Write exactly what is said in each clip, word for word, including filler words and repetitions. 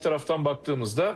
taraftan baktığımızda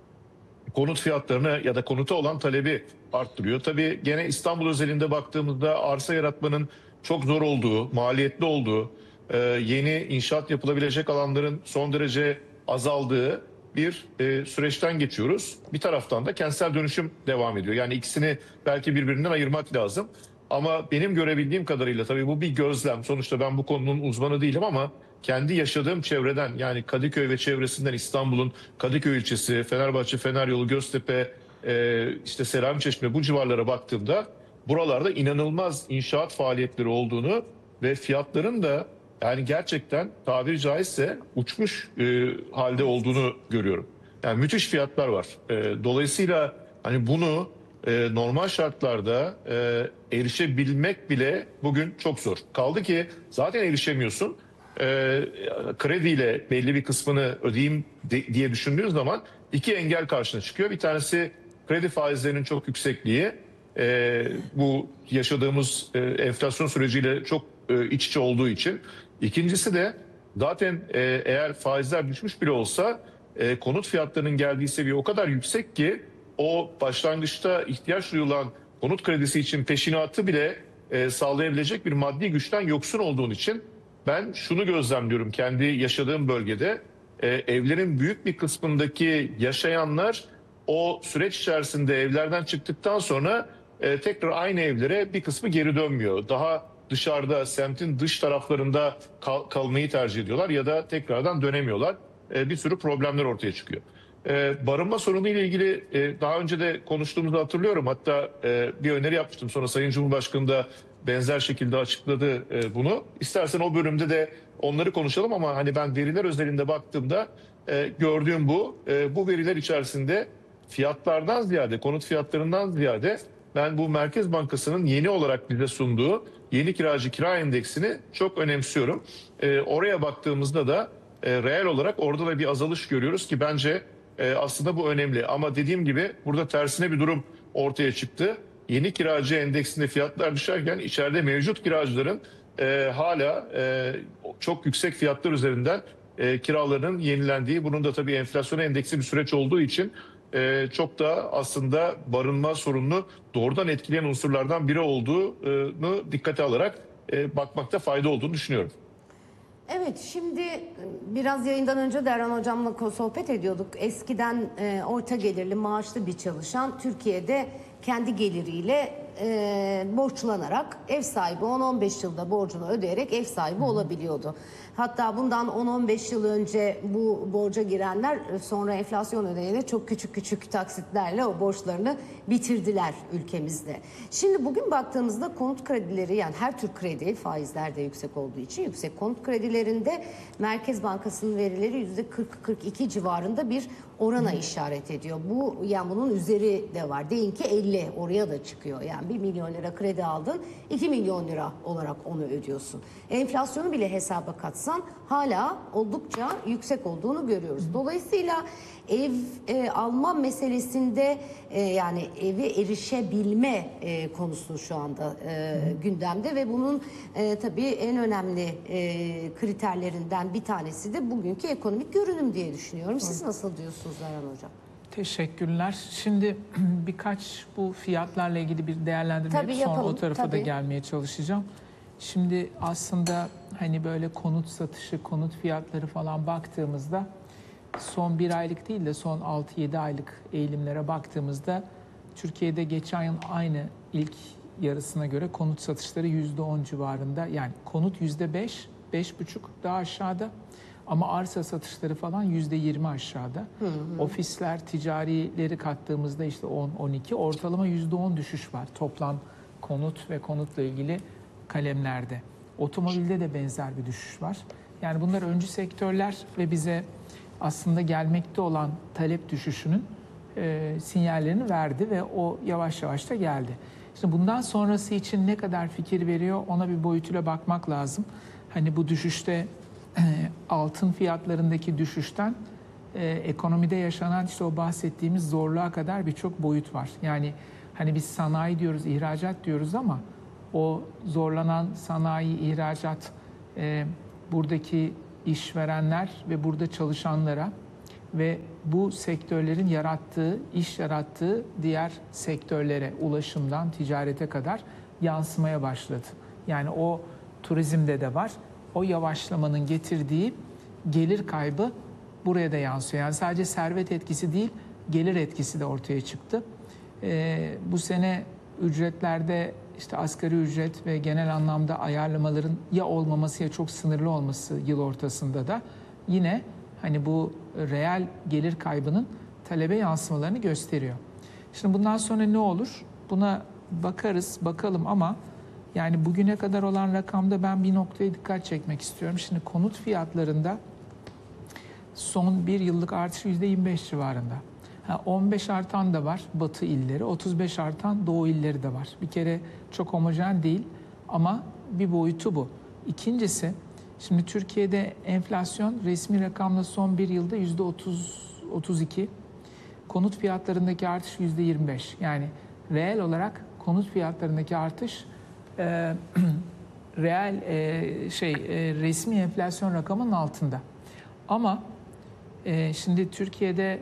konut fiyatlarını ya da konuta olan talebi arttırıyor. Tabii gene İstanbul özelinde baktığımızda arsa yaratmanın çok zor olduğu, maliyetli olduğu, e, yeni inşaat yapılabilecek alanların son derece azaldığı bir e, süreçten geçiyoruz. Bir taraftan da kentsel dönüşüm devam ediyor. Yani ikisini belki birbirinden ayırmak lazım. Ama benim görebildiğim kadarıyla tabii bu bir gözlem. Sonuçta ben bu konunun uzmanı değilim ama kendi yaşadığım çevreden, yani Kadıköy ve çevresinden, İstanbul'un Kadıköy ilçesi, Fenerbahçe, Feneryolu, Göztepe, e, işte Selamiçeşme, bu civarlara baktığımda buralarda inanılmaz inşaat faaliyetleri olduğunu ve fiyatların da yani gerçekten tabiri caizse uçmuş e, halde olduğunu görüyorum. Yani müthiş fiyatlar var. E, dolayısıyla hani bunu e, normal şartlarda e, erişebilmek bile bugün çok zor. Kaldı ki zaten erişemiyorsun. E, krediyle belli bir kısmını ödeyeyim de, diye düşündüğün zaman iki engel karşına çıkıyor. Bir tanesi kredi faizlerinin çok yüksekliği. E, bu yaşadığımız e, enflasyon süreciyle çok e, iç içe olduğu için. İkincisi de zaten e, eğer faizler düşmüş bile olsa e, konut fiyatlarının geldiği seviye o kadar yüksek ki o başlangıçta ihtiyaç duyulan konut kredisi için peşinatı bile e, sağlayabilecek bir maddi güçten yoksun olduğun için ben şunu gözlemliyorum kendi yaşadığım bölgede. E, evlerin büyük bir kısmındaki yaşayanlar o süreç içerisinde evlerden çıktıktan sonra e, tekrar aynı evlere bir kısmı geri dönmüyor. Daha dışarıda, semtin dış taraflarında kal kalmayı tercih ediyorlar ya da tekrardan dönemiyorlar. E, bir sürü problemler ortaya çıkıyor. E, barınma sorunu ile ilgili e, daha önce de konuştuğumuzu hatırlıyorum. Hatta e, bir öneri yapmıştım. Sonra Sayın Cumhurbaşkanı da benzer şekilde açıkladı e, bunu. İstersen o bölümde de onları konuşalım ama hani ben veriler özelinde baktığımda e, gördüğüm bu. E, bu veriler içerisinde fiyatlardan ziyade, konut fiyatlarından ziyade ben bu Merkez Bankası'nın yeni olarak bize sunduğu yeni kiracı kira endeksini çok önemsiyorum. E, oraya baktığımızda da e, reel olarak orada da bir azalış görüyoruz ki bence e, aslında bu önemli. Ama dediğim gibi burada tersine bir durum ortaya çıktı. Yeni kiracı endeksinde fiyatlar düşerken içeride mevcut kiracıların e, hala e, çok yüksek fiyatlar üzerinden e, kiralarının yenilendiği, bunun da tabii enflasyona endeksi bir süreç olduğu için e, çok da aslında barınma sorununu doğrudan etkileyen unsurlardan biri olduğunu dikkate alarak e, bakmakta fayda olduğunu düşünüyorum. Evet, şimdi biraz yayından önce Derhan Hocam'la sohbet ediyorduk. Eskiden e, orta gelirli, maaşlı bir çalışan Türkiye'de kendi geliriyle e, borçlanarak ev sahibi on on beş yılda borcunu ödeyerek ev sahibi olabiliyordu. Hatta bundan on on beş yıl önce bu borca girenler sonra enflasyon nedeniyle çok küçük küçük taksitlerle o borçlarını bitirdiler ülkemizde. Şimdi bugün baktığımızda konut kredileri, yani her tür kredi, faizler de yüksek olduğu için yüksek konut kredilerinde Merkez Bankası'nın verileri yüzde kırk kırk iki civarında bir orana işaret ediyor. Bu, yani bunun üzeri de var. Deyin ki elli, oraya da çıkıyor. Yani bir milyon lira kredi aldın, iki milyon lira olarak onu ödüyorsun. Enflasyonu bile hesaba katsan hala oldukça yüksek olduğunu görüyoruz. Dolayısıyla ev e, alma meselesinde e, yani eve erişebilme e, konusu şu anda e, gündemde ve bunun e, tabii en önemli e, kriterlerinden bir tanesi de bugünkü ekonomik görünüm diye düşünüyorum. Siz nasıl diyorsunuz Derhan Hocam? Teşekkürler. Şimdi birkaç bu fiyatlarla ilgili bir değerlendirme Tabii yapıp sonra yapalım, o tarafa tabii. da gelmeye çalışacağım. Şimdi aslında hani böyle konut satışı, konut fiyatları falan baktığımızda son bir aylık değil de son altı yedi aylık eğilimlere baktığımızda Türkiye'de geçen yıl aynı ilk yarısına göre konut satışları yüzde on civarında. Yani konut yüzde beş, beş buçuk daha aşağıda. Ama arsa satışları falan yüzde yirmi aşağıda. Hı hı. Ofisler, ticarileri kattığımızda işte on on iki, ortalama yüzde on düşüş var toplam konut ve konutla ilgili kalemlerde. Otomobilde de benzer bir düşüş var. Yani bunlar öncü sektörler ve bize aslında gelmekte olan talep düşüşünün e, sinyallerini verdi ve o yavaş yavaş da geldi. Şimdi bundan sonrası için ne kadar fikir veriyor, ona bir boyutuyla bakmak lazım. Hani bu düşüşte altın fiyatlarındaki düşüşten e, ekonomide yaşanan işte o bahsettiğimiz zorluğa kadar birçok boyut var. Yani hani biz sanayi diyoruz, ihracat diyoruz ama o zorlanan sanayi, ihracat, e, buradaki işverenler ve burada çalışanlara ve bu sektörlerin yarattığı, iş yarattığı diğer sektörlere, ulaşımdan ticarete kadar yansımaya başladı. Yani o turizmde de var. O yavaşlamanın getirdiği gelir kaybı buraya da yansıyor. Yani sadece servet etkisi değil, gelir etkisi de ortaya çıktı. Ee, bu sene ücretlerde işte asgari ücret ve genel anlamda ayarlamaların ya olmaması ya çok sınırlı olması yıl ortasında da yine hani bu reel gelir kaybının talebe yansımalarını gösteriyor. Şimdi bundan sonra ne olur? Buna bakarız, bakalım ama yani bugüne kadar olan rakamda ben bir noktaya dikkat çekmek istiyorum. Şimdi konut fiyatlarında son bir yıllık artış yüzde yirmi beş civarında. Ha, on beş artan da var batı illeri, otuz beş artan doğu illeri de var. Bir kere çok homojen değil ama bir boyutu bu. İkincisi, şimdi Türkiye'de enflasyon resmi rakamla son bir yılda yüzde otuz otuz iki. Konut fiyatlarındaki artış yüzde yirmi beş. Yani reel olarak konut fiyatlarındaki artış e, reel e, şey e, resmi enflasyon rakamının altında. Ama e, şimdi Türkiye'de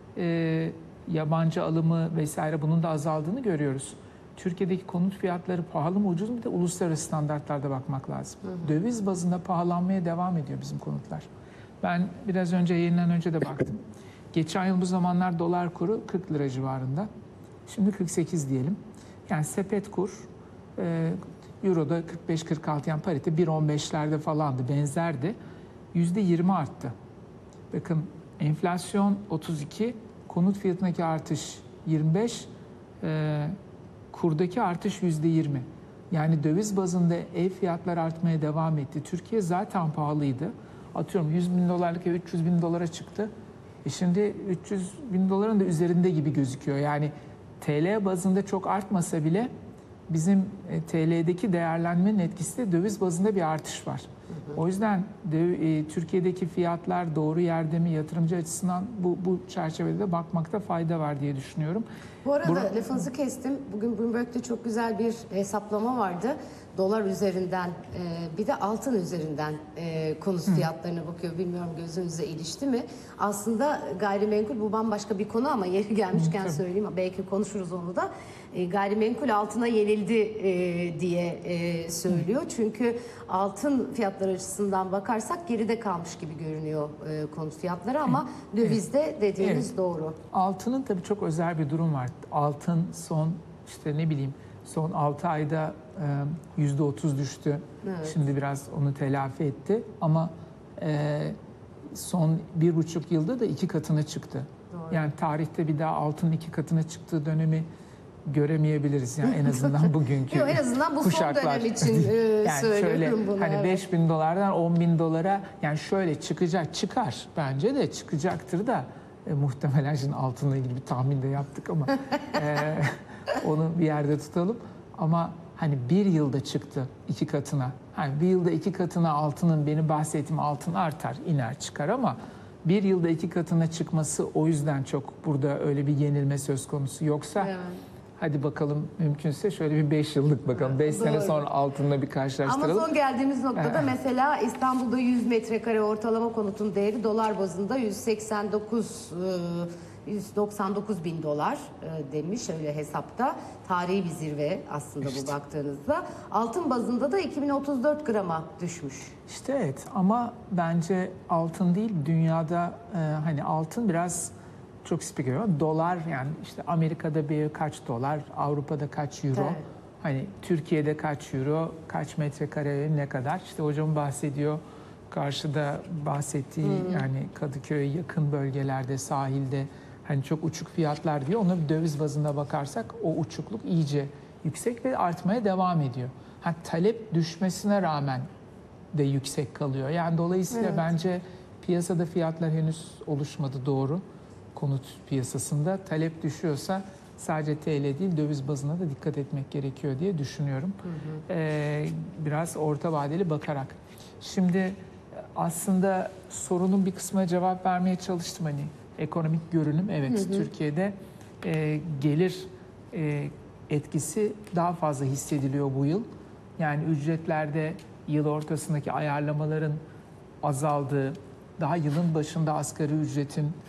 e, yabancı alımı vesaire bunun da azaldığını görüyoruz. Türkiye'deki konut fiyatları pahalı mı ucuz mu, bir de uluslararası standartlarda bakmak lazım. Hı hı. Döviz bazında pahalanmaya devam ediyor bizim konutlar. Ben biraz önce yayından önce de baktım. Geçen yıl bu zamanlar dolar kuru kırk lira civarında. Şimdi kırk sekiz diyelim. Yani sepet kur e, Euro'da kırk beş kırk altı, yani parite bir on beşlerde falandı, benzerdi. yüzde yirmi arttı. Bakın enflasyon otuz iki, konut fiyatındaki artış yirmi beş, e, kurdaki artış yüzde yirmi. Yani döviz bazında ev fiyatları artmaya devam etti. Türkiye zaten pahalıydı. Atıyorum yüz bin dolarlık ev üç yüz bin dolara çıktı. E şimdi üç yüz bin doların da üzerinde gibi gözüküyor. Yani T L bazında çok artmasa bile bizim T L'deki değerlenmenin etkisi de döviz bazında bir artış var. Hı hı. O yüzden de, e, Türkiye'deki fiyatlar doğru yerde mi, yatırımcı açısından bu, bu çerçevede de bakmakta fayda var diye düşünüyorum. Bu arada Bur- lafınızı kestim. Bugün Bloomberg'de çok güzel bir hesaplama vardı. Dolar üzerinden e, bir de altın üzerinden e, konut fiyatlarına bakıyor. Bilmiyorum gözünüze ilişti mi? Aslında gayrimenkul bu bambaşka bir konu ama yeri gelmişken söyleyeyim. Belki konuşuruz onu da. E, gayrimenkul altına yenildi e, diye e, söylüyor. Çünkü altın fiyatları açısından bakarsak geride kalmış gibi görünüyor e, konut fiyatları ama dövizde dediğiniz Evet. doğru. Altının tabii çok özel bir durum var. Altın son işte ne bileyim son altı ayda yüzde otuz düştü. Evet. Şimdi biraz onu telafi etti ama e, son bir buçuk yılda da iki katına çıktı. Doğru. Yani tarihte bir daha altın iki katına çıktığı dönemi göremeyebiliriz. Yani en azından bugünkü Yok, en azından bu son kuşaklar. dönem için e, Yani söylüyorum şöyle, bunu. hani evet. beş bin dolardan on bin dolara yani şöyle çıkacak, çıkar bence de çıkacaktır da e, muhtemelen şimdi altınla ilgili bir tahmin de yaptık ama e, onu bir yerde tutalım. Ama hani bir yılda çıktı iki katına. Hani bir yılda iki katına altının, benim bahsettiğim altın artar, iner, çıkar ama bir yılda iki katına çıkması o yüzden çok burada öyle bir yenilme söz konusu. Yoksa Evet. hadi bakalım mümkünse şöyle bir beş yıllık bakalım. beş sene Doğru. sonra altınla bir karşılaştıralım. Ama son geldiğimiz noktada Ee. mesela İstanbul'da yüz metrekare ortalama konutun değeri dolar bazında yüz seksen dokuz yüz doksan dokuz bin dolar demiş öyle hesapta. Tarihi bir zirve aslında bu baktığınızda. Altın bazında da iki bin otuz dört grama düşmüş. İşte evet ama bence altın değil dünyada e, hani altın biraz çok spekülasyon. Dolar yani işte Amerika'da bir kaç dolar, Avrupa'da kaç euro, Evet. hani Türkiye'de kaç euro, kaç metrekare ne kadar. İşte hocam bahsediyor. Karşıda bahsettiği hmm. yani Kadıköy'e yakın bölgelerde, sahilde hani çok uçuk fiyatlar diyor. Ona bir döviz bazında bakarsak o uçukluk iyice yüksek ve artmaya devam ediyor. Ha, talep düşmesine rağmen de yüksek kalıyor. Yani dolayısıyla Evet. bence piyasada fiyatlar henüz oluşmadı doğru. Konut piyasasında talep düşüyorsa sadece T L değil döviz bazına da dikkat etmek gerekiyor diye düşünüyorum. Hı hı. Ee, biraz orta vadeli bakarak. Şimdi aslında sorunun bir kısmına cevap vermeye çalıştım hani ekonomik görünüm. Evet hı hı. Türkiye'de e, gelir e, etkisi daha fazla hissediliyor bu yıl. Yani ücretlerde yıl ortasındaki ayarlamaların azaldığı, daha yılın başında asgari ücretin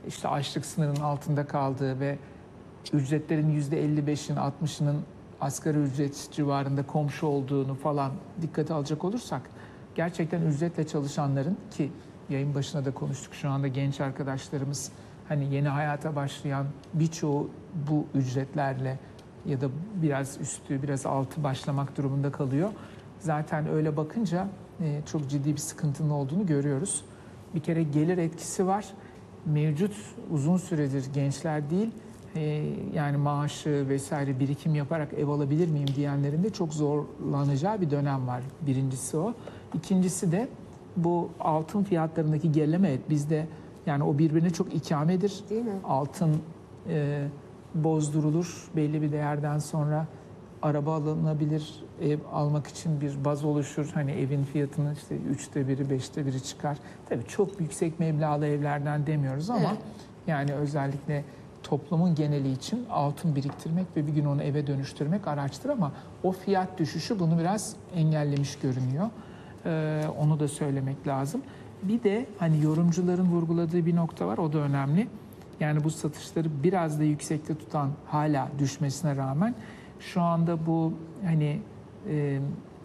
işte açlık sınırının altında kaldığı ve ücretlerin yüzde elli beşinin altmışının asgari ücret civarında komşu olduğunu falan dikkate alacak olursak gerçekten ücretle çalışanların, ki yayın başına da konuştuk, şu anda genç arkadaşlarımız hani yeni hayata başlayan birçoğu bu ücretlerle ya da biraz üstü biraz altı başlamak durumunda kalıyor. Zaten öyle bakınca e, çok ciddi bir sıkıntının olduğunu görüyoruz. Bir kere gelir etkisi var. Mevcut uzun süredir gençler değil, e, yani maaşı vesaire birikim yaparak ev alabilir miyim diyenlerin de çok zorlanacağı bir dönem var. Birincisi o. İkincisi de bu altın fiyatlarındaki gerileme. Evet, bizde yani o birbirine çok ikamedir. Değil mi? Altın e, bozdurulur belli bir değerden sonra, araba alınabilir, ev almak için bir baz oluşur. Hani evin fiyatının işte üçte biri, beşte biri çıkar. Tabii çok yüksek meblağlı evlerden demiyoruz ama Evet. yani özellikle toplumun geneli için altın biriktirmek ve bir gün onu eve dönüştürmek araçtır ama o fiyat düşüşü bunu biraz engellemiş görünüyor. Ee, onu da söylemek lazım. Bir de hani yorumcuların vurguladığı bir nokta var, o da önemli. Yani bu satışları biraz da yüksekte tutan, hala düşmesine rağmen şu anda bu hani e, e,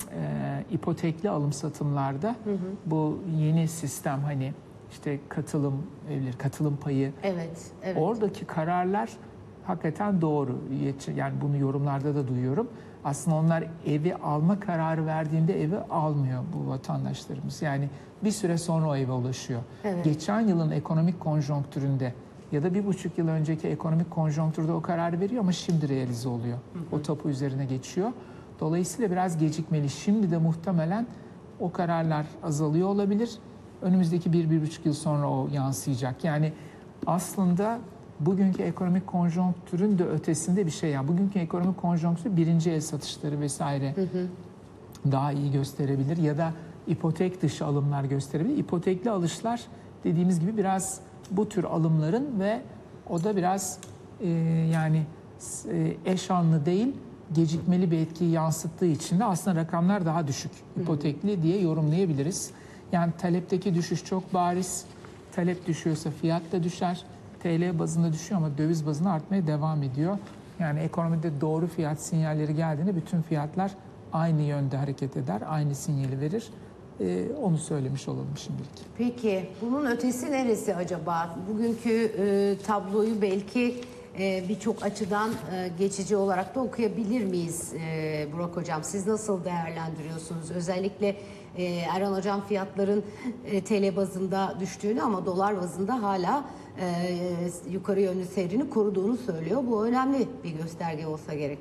ipotekli alım satımlarda hı hı. bu yeni sistem, hani işte katılım evleri, katılım payı, Evet, evet. oradaki kararlar hakikaten doğru. Yani bunu yorumlarda da duyuyorum. Aslında onlar evi alma kararı verdiğinde evi almıyor bu vatandaşlarımız. Yani bir süre sonra o eve ulaşıyor. Evet. Geçen yılın ekonomik konjonktüründe ya da bir buçuk yıl önceki ekonomik konjonktürde o kararı veriyor ama şimdi realize oluyor. Hı hı. O tapu üzerine geçiyor. Dolayısıyla biraz gecikmeli. Şimdi de muhtemelen o kararlar azalıyor olabilir. Önümüzdeki bir, bir buçuk yıl sonra o yansıyacak. Yani aslında bugünkü ekonomik konjonktürün de ötesinde bir şey. Yani bugünkü ekonomik konjonktür birinci el satışları vesaire hı hı. daha iyi gösterebilir ya da ipotek dışı alımlar gösterebilir. İpotekli alışlar dediğimiz gibi biraz bu tür alımların ve o da biraz e, yani e, eşanlı değil, gecikmeli bir etkiyi yansıttığı için de aslında rakamlar daha düşük ipotekli diye yorumlayabiliriz. Yani talepteki düşüş çok bariz. Talep düşüyorsa fiyat da düşer. T L bazında düşüyor ama döviz bazında artmaya devam ediyor. Yani ekonomide doğru fiyat sinyalleri geldiğinde bütün fiyatlar aynı yönde hareket eder, aynı sinyali verir. Ee, onu söylemiş olalım şimdilik. Peki bunun ötesi neresi acaba? Bugünkü e, tabloyu belki e, birçok açıdan e, geçici olarak da okuyabilir miyiz e, Burak Hocam? Siz nasıl değerlendiriyorsunuz? Özellikle e, Erhan Hocam fiyatların e, T L bazında düştüğünü ama dolar bazında hala e, yukarı yönlü seyrini koruduğunu söylüyor. Bu önemli bir gösterge olsa gerek.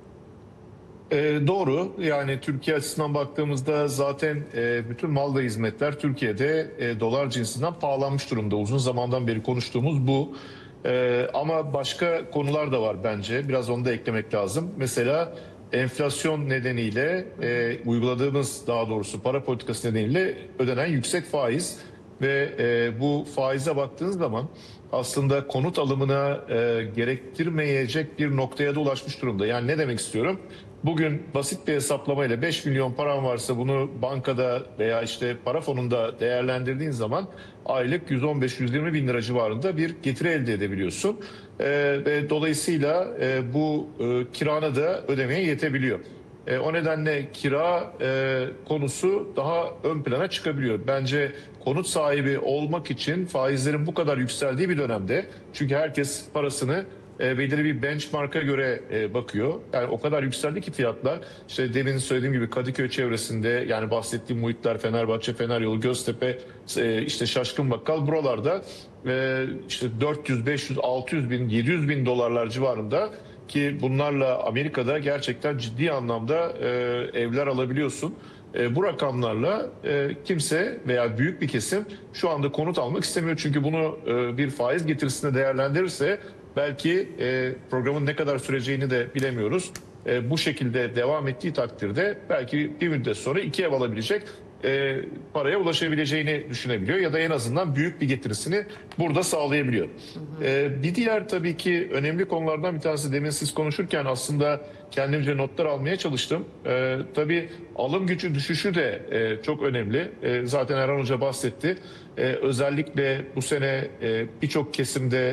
E, doğru. Yani Türkiye açısından baktığımızda zaten e, bütün mal ve hizmetler Türkiye'de e, dolar cinsinden pahalanmış durumda. Uzun zamandan beri konuştuğumuz bu. E, ama başka konular da var bence. Biraz onu da eklemek lazım. Mesela enflasyon nedeniyle e, uyguladığımız, daha doğrusu para politikası nedeniyle ödenen yüksek faiz ve e, bu faize baktığınız zaman aslında konut alımına e, gerektirmeyecek bir noktaya da ulaşmış durumda. Yani ne demek istiyorum? Bugün basit bir hesaplamayla beş milyon paran varsa bunu bankada veya işte para fonunda değerlendirdiğin zaman aylık yüz on beş yüz yirmi bin lira civarında bir getiri elde edebiliyorsun. Ee, ve dolayısıyla e, bu e, kirana da ödemeye yetebiliyor. E, o nedenle kira e, konusu daha ön plana çıkabiliyor. Bence konut sahibi olmak için faizlerin bu kadar yükseldiği bir dönemde, çünkü herkes parasını e, belirli bir benchmark'a göre e, bakıyor. Yani o kadar yükseldi ki fiyatlar. İşte demin söylediğim gibi Kadıköy çevresinde, yani bahsettiğim muhitler, Fenerbahçe, Feneryolu, Göztepe, e, işte Şaşkın Bakkal, buralarda e, işte dört yüz, beş yüz, altı yüz bin, yedi yüz bin dolarlar civarında, ki bunlarla Amerika'da gerçekten ciddi anlamda e, evler alabiliyorsun. E, bu rakamlarla e, kimse veya büyük bir kesim şu anda konut almak istemiyor. Çünkü bunu e, bir faiz getirisine değerlendirirse belki e, programın ne kadar süreceğini de bilemiyoruz. E, bu şekilde devam ettiği takdirde belki bir müddet sonra iki ev alabilecek e, paraya ulaşabileceğini düşünebiliyor ya da en azından büyük bir getirisini burada sağlayabiliyor. E, bir diğer tabii ki önemli konulardan bir tanesi, demin siz konuşurken aslında kendimce notlar almaya çalıştım. E, tabii alım gücü düşüşü de e, çok önemli. E, zaten Erhan Hoca bahsetti. E, özellikle bu sene e, birçok kesimde